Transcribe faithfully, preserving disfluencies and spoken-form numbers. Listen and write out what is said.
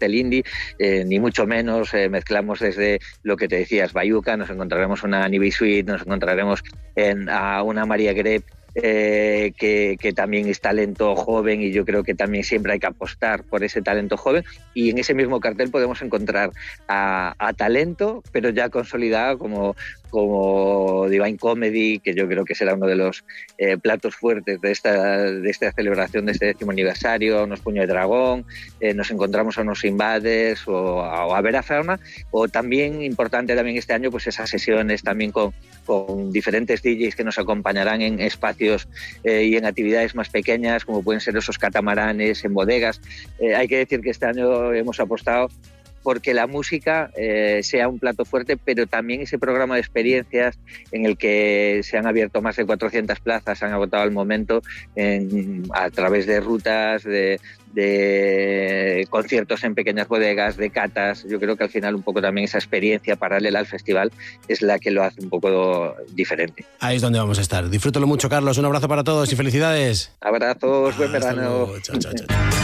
el indie, eh, ni mucho menos. Eh, mezclamos desde lo que te decías, Bayuca, nos encontraremos una Annie B. Sweet, nos encontraremos en, a una María Grep, Eh, que, que también es talento joven, y yo creo que también siempre hay que apostar por ese talento joven, y en ese mismo cartel podemos encontrar a, a talento pero ya consolidado como, como Divine Comedy, que yo creo que será uno de los eh, platos fuertes de esta, de esta celebración de este décimo aniversario, unos Puño de Dragón, eh, nos encontramos a unos Invades o a, o a Vera Fauna, o también importante también este año pues esas sesiones también con, con diferentes D Js que nos acompañarán en espacios Eh, y en actividades más pequeñas, como pueden ser esos catamaranes en bodegas. Eh, hay que decir que este año hemos apostado porque la música eh, sea un plato fuerte, pero también ese programa de experiencias en el que se han abierto más de cuatrocientas plazas, se han agotado al momento en, a través de rutas, de, de conciertos en pequeñas bodegas, de catas. Yo creo que al final un poco también esa experiencia paralela al festival es la que lo hace un poco diferente. Ahí es donde vamos a estar. Disfrútalo mucho, Carlos. Un abrazo para todos y felicidades. Abrazos, buen verano. Chao, chao, chao.